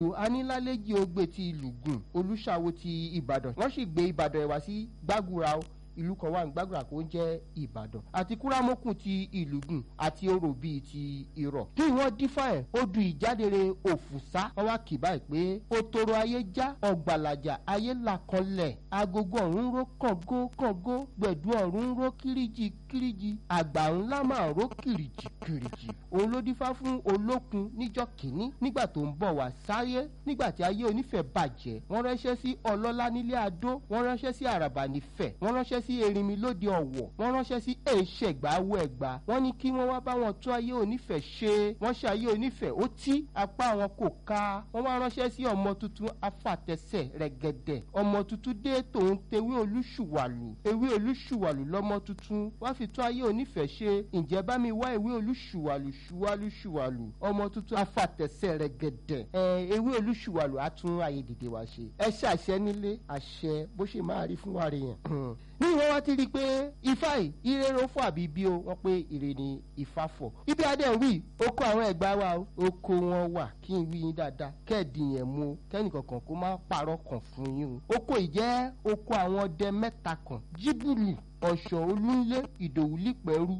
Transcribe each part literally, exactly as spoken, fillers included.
anílálẹ́jì ogbè ti ìlúgùn olùṣàwò ti ìbàdàn wọ́n sì gbé ìbàdàn ẹ̀wà sí gbàgùrà ìlú kan wà ní gbàgùrà kó ń jẹ́ ìbàdàn àti kúrámọ́kùn ti ìlúgùn àti orò bíi ti ìrọ̀ kí wọ́n dífá ẹ̀ ó du ìjádere òfùsá wọ́n wá kì báyìí pé ó toro ayé já ọ̀gbàlàjà ayé là kanlẹ̀ agogo ọ̀run ró kàngó kàngó gbẹ̀dú ọ̀run ró kíríjì kíríjì àgbà ńlá máa ró kìrìjì kìrìjì òun ló dífá fún olókun níjọ́ kìíní nígbà tó ń bọ̀ wá sáyé nígbà tí ayé onífẹ̀ bàjẹ́ wọ́n ránṣẹ́ sí ọlọ́lá nílé adó wọ́n ránṣẹ́ sí àràbà nífẹ̀ wọ́n ránṣẹ́ sí erinmi lóde ọ̀wọ̀ wọ́n ránṣẹ́ sí èṣẹ̀gbáwó ẹ̀gbá wọ́n ní kí wọ́n wá bá wọn tún ayé onífẹ̀ ṣe wọ́n ṣe ayé onífẹ̀ ó tí apá wọn kò ká wọ́n wá ránṣẹ́ sí ọmọ tuntun afàtẹsẹ̀ rẹ̀gẹ̀dẹ̀ ọmọ tuntun dé tòun tewé olúṣùwàlù ewé olúṣùwàlù lọ́mọ tuntun wá fi tún ayé onífẹ̀ ṣe ǹjẹ́ bá mi wá ewé olúṣùwàlù ṣùwàlù ṣùwàlù ọmọ tuntun afàtẹsẹ̀ rẹ̀gẹ̀dẹ̀ ẹ ewé olúṣùwàlù á tún ayé dìde wá ṣe ẹ ṣe àṣẹ nílé àṣẹ bó ṣe máa rí fún wa rè yẹn ní ìwọ́n wá ti rí i pé ifá yìí ìrèrò fún àbí bí o wọ́n pé ìrè ni ifá fọ̀ ibi adé ń wí oko àwọn ẹ̀gbá wa o oko wọn wà kí n wí yín dáadáa kẹ́ẹ̀dì yẹn mú o kẹ́nìkankan kó má parọ́ kan fún yín o oko yìí jẹ́ oko àwọn ọdẹ mẹ́ta kan jíbùlù ọ̀ṣọ́ olúnlé ìdòwú lípẹ̀rú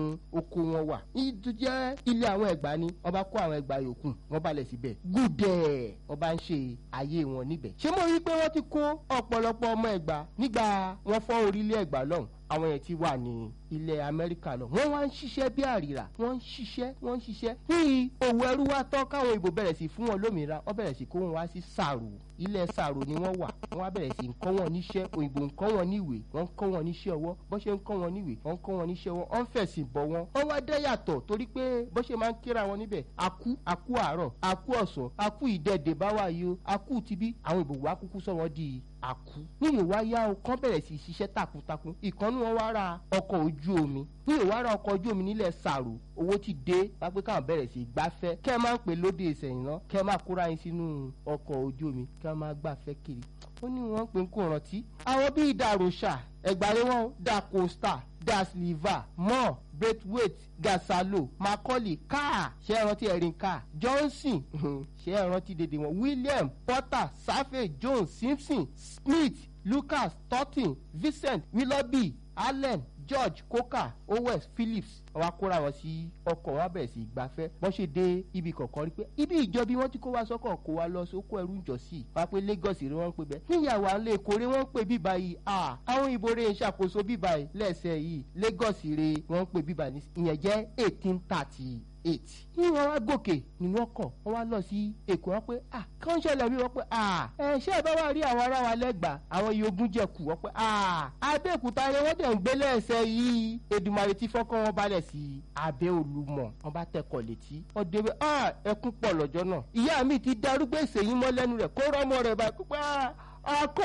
oko wọn wà ìtú jẹ́ ilé àwọn ẹ̀gbá ni wọ́n bá kó àwọn ẹ̀gbá yòókù wọ́n balẹ̀ síbẹ̀ gùdẹ̀ wọ́n bá ń ṣe ayé wọn níbẹ̀ ṣé mo rí i pé wọ́n ti kó ọ̀pọ̀lọpọ̀ ọmọ ẹ̀gbá nígbà wọ́n fọ́ orílẹ̀ ẹ̀gbá lọ́hùn àwọn yẹn ti wà ní ilẹ̀ amẹ́ríkà lọ wọ́n wá ń ṣiṣẹ́ bí àrìrà wọ́n ń ṣiṣẹ́ wọ́n ń ṣiṣẹ́ ní òwò ẹrú wa tán káwọn ìbò bẹ̀rẹ̀ sí fún wọn lómìnira wọ́n bẹ̀rẹ̀ sí kó wọn wá sí sàrò ilẹ̀ sàrò ni wọ́n wà wọ́n wá bẹ̀rẹ̀ sí ń kọ́ wọn níṣẹ́ òyìnbó ń kọ́ wọn níwèé wọ́n ń kọ́ wọn níṣẹ́ ọwọ́ bó ṣe ń kọ́ wọn níwèé wọ́n ń kọ́ wọn níṣẹ́ ọwọ́ wọ́n ń fẹ̀sìn bọ̀ wọn wọ́n wá dẹ́ yàtọ̀ torí pé bó ṣe máa ń kíra wọn níbẹ̀ akú akú àárọ̀ akú ọ̀sán akú ìdẹ́ẹ̀dẹ̀ bá wà yìí o akú tibí àwọn ìbò wa kúkú sọ wọn di àkú ní ìwà yá o kán bẹ̀rẹ̀ sí ṣiṣẹ́ takuntakun ìkànnì wọn wá ra ọkọ̀ ojú omi ní ìwà ra ọkọ̀ ojú omi nílẹ̀ sàrò owó ti dé wá pé káwọn bẹ̀rẹ̀ sí gbáfẹ́ kẹ́ ẹ máa ń pè lóde ìsẹ̀yìn náà kẹ́ ẹ máa kóra yín sínú ọkọ̀ ojú omi kẹ́ ẹ máa gbáfẹ́ kiri ó ní wọ́n pè ń kó rántí àwọn bíi dàrúṣà ẹgbàre wọn da costa da sliver mọ́ braithwaite gasalo macaulay káà ṣé ẹ rántí erin káà johnson ṣé ẹ rántí dédé wọn william porter savage jones simpson smith lucas thornton vincent willoughby allen george coker owens phillips wọ́n kóra wọn sí ọkọ̀ wọn bẹ̀rẹ̀ sí gbafẹ́ bọ́n ṣe dé ibi kọ̀ọ̀kan rí pé ibi ìjọbi wọn ti kó wa sọ́kọ̀ kó wa lọ sóko ẹrú ìjọsí wá pé lagos rí wọn ń pè bẹ́ẹ̀ níyàwó àwọn èkórè wọn ń pè bíbá yìí àwọn ìbò rẹ̀ ń ṣàkóso bíbá yìí lẹ́sẹ̀ yìí lagos rí wọn ń pè bíbá yìí ìyẹn jẹ́ eighteen thirty eight ní wọn wá gòkè nínú ọkọ̀ wọn wá lọ sí èkó wọn pé ah kàn ṣẹlẹ̀ bí wọn pé ah ẹ ṣé ẹ bá wà rí àwọn ará wa lẹ́gbàá àwọn iye ogún jẹ̀kù wọn pé ah abẹ́òkúta ni wọ́n dẹ̀ ń gbé lẹ́sẹ̀ yìí Èdùmàrè ti fọ́kàn wọn balẹ̀ sí abẹ́ olúmọ̀ wọn bá tẹkọ̀ létí wọn débẹ̀ ah ẹkún pọ̀ lọ́jọ́ náà ìyá mi ti darúgbó ìsèyìn mọ́ lẹ́nu rẹ̀ kó rọ́mọ rẹ̀ báyìí pé ah akọ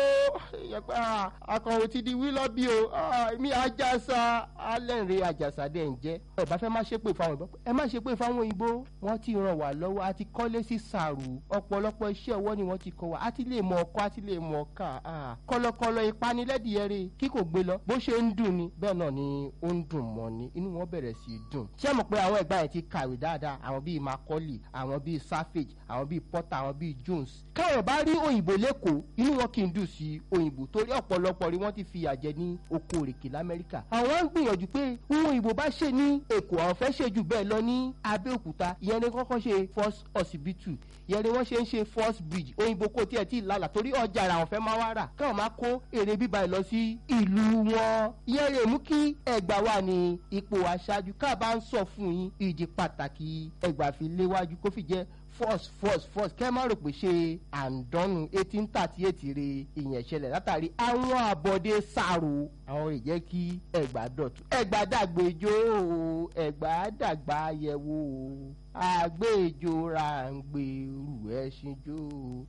akọ ti di wílọ́bí o mi àjàsà alẹ́rìí àjàsà dẹ̀ ń jẹ́ ẹ bá fẹ́ má ṣe pé fáwọn ìbọn ẹ má ṣe pé fáwọn òyìnbó wọ́n ti ràn wá lọ́wọ́ àti kọ́lé sí sàrù ọ̀pọ̀lọpọ̀ iṣẹ́ ọwọ́ ni wọ́n ti kọ́ wa àti lè mọ ọkọ àti lè mọ ọkà kọlọkọlọ ìpanilẹ́dìyẹrẹ kí kò gbé lọ bó ṣe ń dùn ni bẹ́ẹ̀ náà ni ó ń dùn mọ́ ni inú wọn bẹ̀rẹ̀ sí í dùn ṣé mọ̀ pé àwọn ẹ̀gbá yẹn ti kàwé dáadáa àwọn bíi macaulay àwọn bíi savage àwọn bíi porter àwọn bíi jones káwọn bá rí òyìnbó lẹ́kọ̀ọ́ inú wọn kì í dùn sí òyìnbó torí ọ̀pọ̀lọpọ̀ rí wọ́n ti fi àjẹ ní oko òrèké lamẹ́ríkà àwọn ń gbìyànjú pé ohun òyìnbó bá ṣe ní èkó àwọn fẹ́ ṣe jù bẹ́ẹ̀ lọ ní abẹ́òkúta ìyẹn ni kọ́kọ́ ṣe first hospital ìyẹn ni wọ́n ṣe ń ṣe first bridge òyìnbó kò tiẹ̀ tí ì lálà torí ọjà ara àwọn fẹ́ máa wá rà káwọn máa kó èrè bíbá ẹ̀ lọ sí ìlú wọn ìyẹn lè mú kí ẹ̀gbá wà ní ipò aṣáájú ká bá ń sọ fún yín ìdí pàtàkì ẹ̀gbá fi léwájú kó fi jẹ́ force force force kẹ́ má rò pé ṣe àǹdọ́nù eighteen thirty eight re ìyẹn ṣẹlẹ̀ látàrí àwọn àbọ̀dé sàrò àwọn rè jẹ́ kí ẹ̀gbá dọ̀tún ẹ̀gbá dàgbèjò ẹ̀gbá dàgbà yẹ̀wò àgbèjò ra ń gbèrú ẹ̀ṣin jò.